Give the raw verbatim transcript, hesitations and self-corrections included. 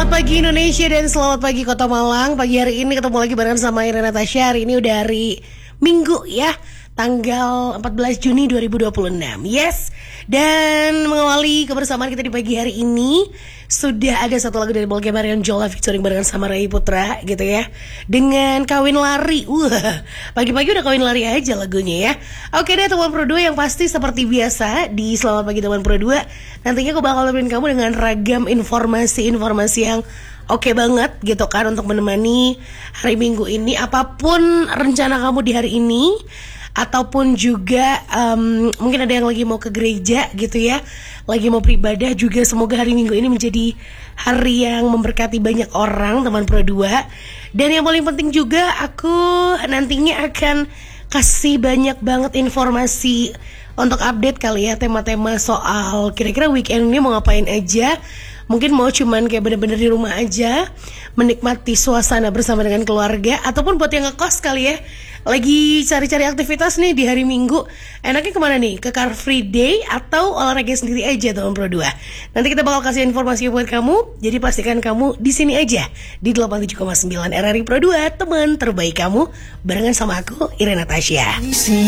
Selamat pagi Indonesia dan selamat pagi Kota Malang. Pagi hari ini ketemu lagi bareng sama Irena Tasya. Hari ini udah hari Minggu ya, tanggal empat belas Juni dua ribu dua puluh enam. Yes. Dan mengawali kebersamaan kita di pagi hari ini, sudah ada satu lagu dari Bolga Marion Jola featuring barengan sama Ray Putra gitu ya, dengan Kawin Lari. Wah, pagi-pagi udah kawin lari aja lagunya ya. Oke deh teman Pro dua, yang pasti seperti biasa di Selamat Pagi Teman Pro dua, nantinya aku bakal nemenin kamu dengan ragam informasi-informasi yang oke banget gitu kan, untuk menemani hari Minggu ini. Apapun rencana kamu di hari ini, ataupun juga um, mungkin ada yang lagi mau ke gereja gitu ya, lagi mau beribadah juga, semoga hari Minggu ini menjadi hari yang memberkati banyak orang teman Pro dua. Dan yang paling penting juga, aku nantinya akan kasih banyak banget informasi untuk update kali ya, tema-tema soal kira-kira weekend ini mau ngapain aja. Mungkin mau cuman kayak bener-bener di rumah aja, menikmati suasana bersama dengan keluarga, ataupun buat yang ngekos kali ya, lagi cari-cari aktivitas nih di hari Minggu, enaknya kemana nih? Ke Car Free Day atau olahraga sendiri aja teman Pro dua. Nanti kita bakal kasih informasi buat kamu, jadi pastikan kamu di sini aja di delapan puluh tujuh koma sembilan R R I Pro dua, teman terbaik kamu, barengan sama aku Irena Tasya.